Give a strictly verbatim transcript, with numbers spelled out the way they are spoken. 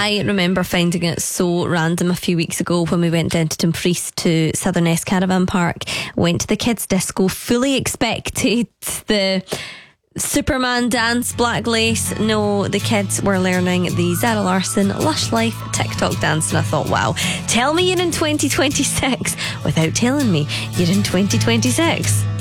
I remember finding it so random a few weeks ago when we went down to Dumfries to Southern Est Caravan Park, went to the kids' disco, fully expected the Superman dance, Black Lace. No, the kids were learning the Zara Larsson Lush Life TikTok dance, and I thought, wow, tell me you're in twenty twenty-six without telling me you're in twenty twenty-six.